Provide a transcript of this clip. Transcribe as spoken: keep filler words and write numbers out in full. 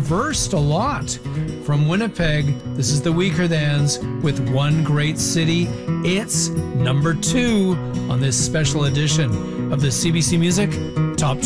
reversed a lot. From Winnipeg, this is the Weakerthans with One Great City. It's number two on this special edition of the C B C Music